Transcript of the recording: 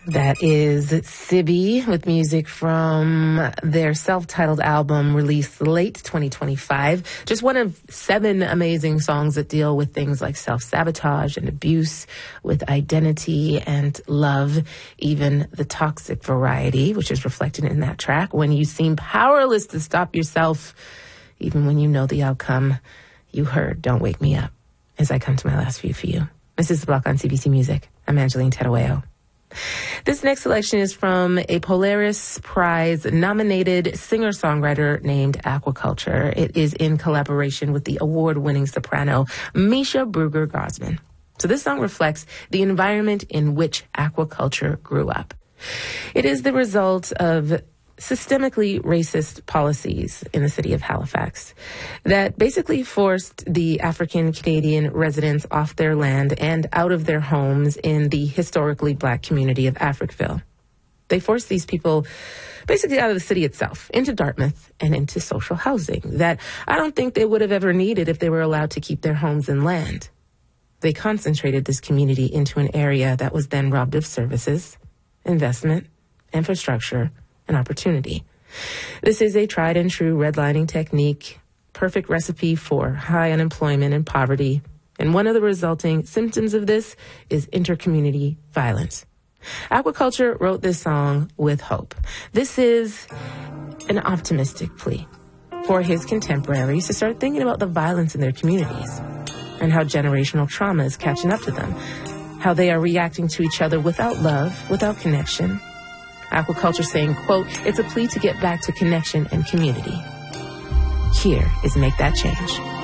That is Sibi with music from their self-titled album released late 2025. Just one of 7 amazing songs that deal with things like self-sabotage and abuse, with identity and love, even the toxic variety, which is reflected in that track. When you seem powerless to stop yourself, even when you know the outcome. You heard Don't Wake Me Up as I come to my last view for you. This is The Block on CBC Music. I'm Angeline Tedaweo. This next selection is from a Polaris Prize-nominated singer-songwriter named Aquaculture. It is in collaboration with the award-winning soprano Misha Bruger-Gosman. So this song reflects the environment in which Aquaculture grew up. It is the result of systemically racist policies in the city of Halifax that basically forced the African Canadian residents off their land and out of their homes in the historically black community of Africville. They forced these people basically out of the city itself, into Dartmouth and into social housing that I don't think they would have ever needed if they were allowed to keep their homes and land. They concentrated this community into an area that was then robbed of services, investment, infrastructure, and opportunity. This is a tried and true redlining technique, perfect recipe for high unemployment and poverty. And one of the resulting symptoms of this is intercommunity violence. Aquaculture wrote this song with hope. This is an optimistic plea for his contemporaries to start thinking about the violence in their communities and how generational trauma is catching up to them, how they are reacting to each other without love, without connection. Aquaculture saying, quote, it's a plea to get back to connection and community. Here is Make That Change.